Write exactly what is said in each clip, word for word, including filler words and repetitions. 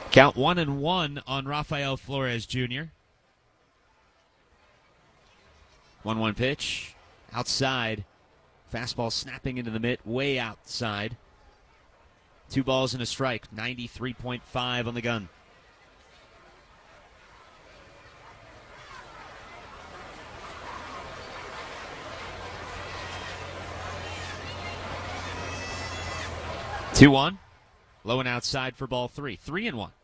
Count one and one on Rafael Flores Junior one one pitch. Outside. Fastball snapping into the mitt, way outside. Two balls and a strike. ninety-three point five on the gun. two one. Low and outside for ball three. three and one.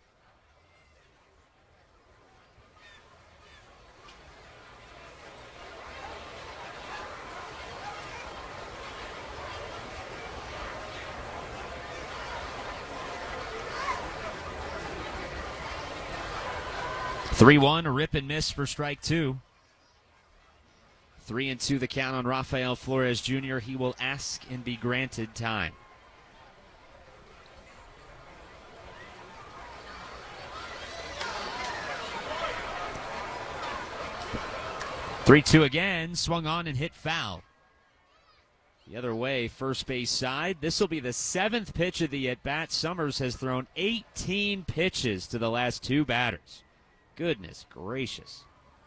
three one, a rip and miss for strike two. three and two the count on Rafael Flores Junior He will ask and be granted time. three two again, swung on and hit foul. The other way, first base side. This will be the seventh pitch of the at-bat. Summers has thrown eighteen pitches to the last two batters. Goodness gracious.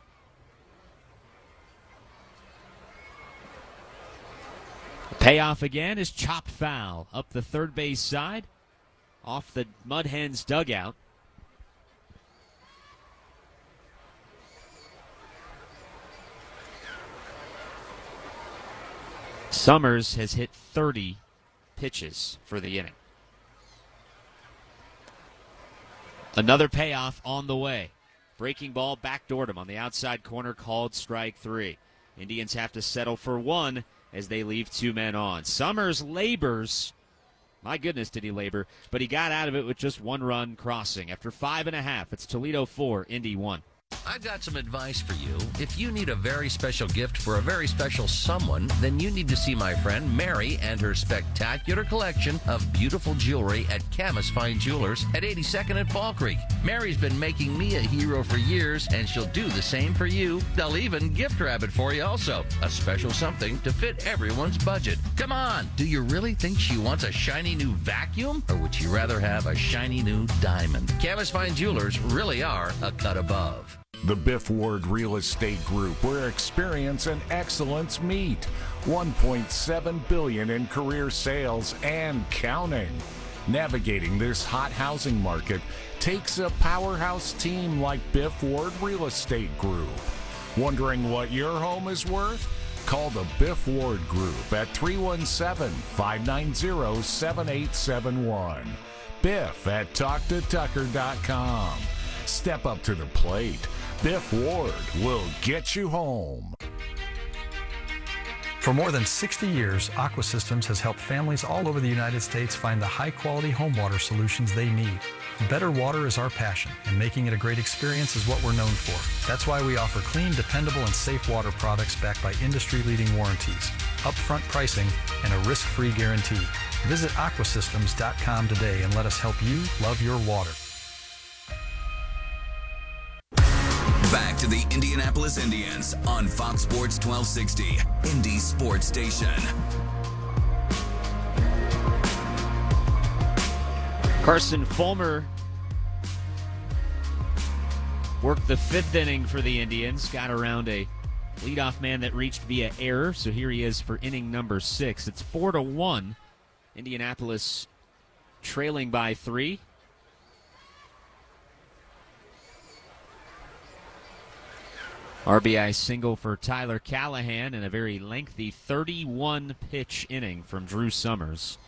The payoff again is chopped foul up the third base side, off the Mud Hens dugout. Summers has hit thirty pitches for the inning. Another payoff on the way. Breaking ball backdoored him on the outside corner, called strike three. Indians have to settle for one as they leave two men on. Summers labors. My goodness, did he labor. But he got out of it with just one run crossing. After five and a half, it's Toledo four, Indy one. I've got some advice for you. If you need a very special gift for a very special someone, then you need to see my friend Mary and her spectacular collection of beautiful jewelry at Camas Fine Jewelers at eighty-second and Fall Creek. Mary's been making me a hero for years, and she'll do the same for you. They'll even gift wrap it for you also. A special something to fit everyone's budget. Come on, do you really think she wants a shiny new vacuum? Or would you rather have a shiny new diamond? Camas Fine Jewelers really are a cut above. The Biff Ward Real Estate Group, where experience and excellence meet. one point seven billion dollars in career sales and counting. Navigating this hot housing market takes a powerhouse team like Biff Ward Real Estate Group. Wondering what your home is worth? Call the Biff Ward Group at three one seven, five nine zero, seven eight seven one. Biff at talk to tucker dot com. Step up to the plate. Biff Ward will get you home. For more than sixty years, Aqua Systems has helped families all over the United States find the high-quality home water solutions they need. Better water is our passion, and making it a great experience is what we're known for. That's why we offer clean, dependable, and safe water products backed by industry-leading warranties, upfront pricing, and a risk-free guarantee. Visit aqua systems dot com today and let us help you love your water. Back to the Indianapolis Indians on Fox Sports twelve sixty, Indy Sports Station. Carson Fulmer worked the fifth inning for the Indians, got around a leadoff man that reached via error, so here he is for inning number six. It's four to one. Indianapolis trailing by three. R B I single for Tyler Callahan and a very lengthy thirty-one pitch inning from Drew Summers.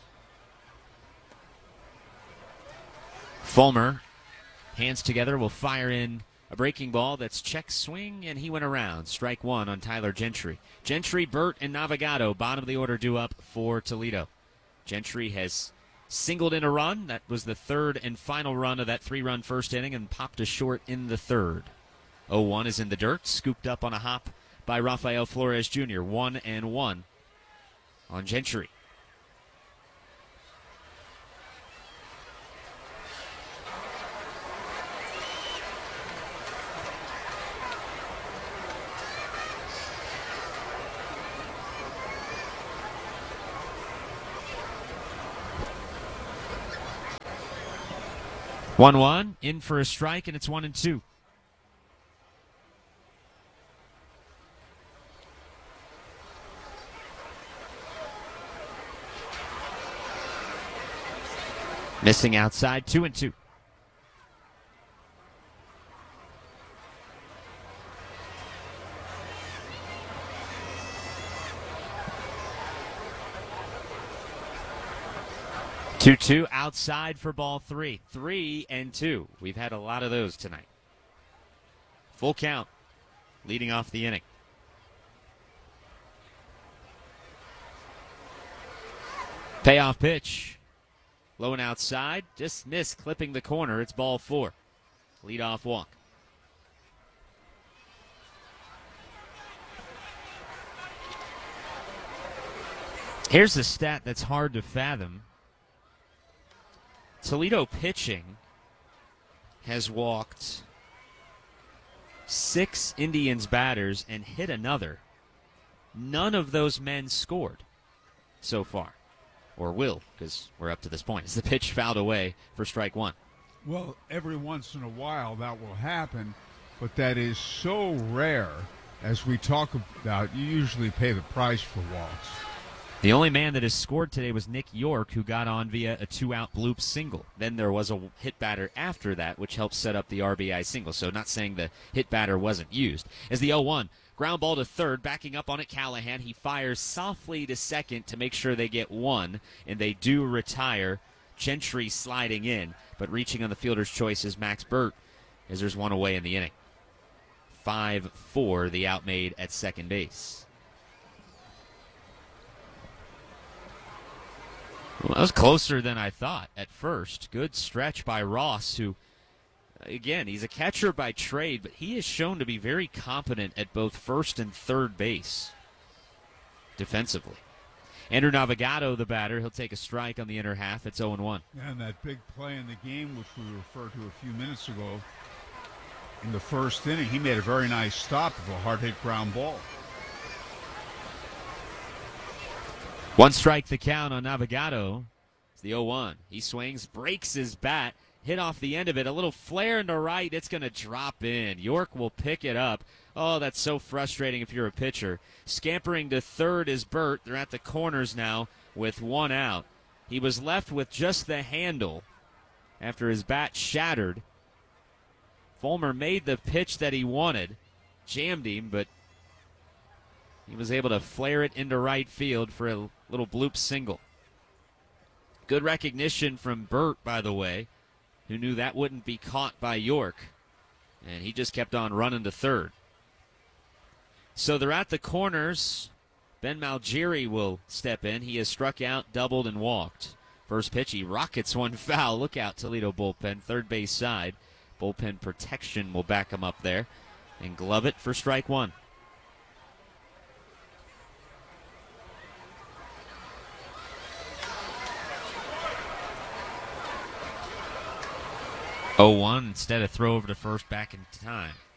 Fulmer, hands together, will fire in a breaking ball that's check swing, and he went around. Strike one on Tyler Gentry. Gentry, Burt, and Navigado, bottom of the order, due up for Toledo. Gentry has singled in a run. That was the third and final run of that three-run first inning, and popped a short in the third. oh one is in the dirt, scooped up on a hop by Rafael Flores Junior One and one on Gentry. one one, in for a strike, and it's one and two. Missing outside, two and two. two two outside for ball three. Three and two. We've had a lot of those tonight. Full count, leading off the inning. Payoff pitch. Low and outside. Just missed clipping the corner. It's ball four. Leadoff walk. Here's the stat that's hard to fathom. Toledo pitching has walked six Indians batters and hit another. None of those men scored so far, or will, because we're up to this point. Is the pitch fouled away for strike one? Well, every once in a while that will happen, but that is so rare. As we talk about, you usually pay the price for walks. The only man that has scored today was Nick York, who got on via a two-out bloop single. Then there was a hit batter after that, which helped set up the R B I single. So not saying the hit batter wasn't used. As the oh one, ground ball to third, backing up on it, Callahan. He fires softly to second to make sure they get one, and they do retire. Gentry sliding in, but reaching on the fielder's choice is Max Burt, as there's one away in the inning. five four, the out made at second base. Well, that was closer than I thought at first. Good stretch by Ross, who, again, he's a catcher by trade, but he is shown to be very competent at both first and third base defensively. Andrew Navigado, the batter, he'll take a strike on the inner half. It's oh and one. And that big play in the game, which we referred to a few minutes ago, in the first inning, he made a very nice stop of a hard-hit ground ball. One strike the count on Navigado. It's the oh one. He swings, breaks his bat, hit off the end of it. A little flare into right. It's going to drop in. York will pick it up. Oh, that's so frustrating if you're a pitcher. Scampering to third is Burt. They're at the corners now with one out. He was left with just the handle after his bat shattered. Fulmer made the pitch that he wanted, jammed him, but he was able to flare it into right field for a little bloop single. Good recognition from Burt, by the way, who knew that wouldn't be caught by York. And he just kept on running to third. So they're at the corners. Ben Malgeri will step in. He has struck out, doubled, and walked. First pitch, he rockets one foul. Look out, Toledo bullpen, third base side. Bullpen protection will back him up there. And glove it for strike one. oh one instead of throw over to first back in time.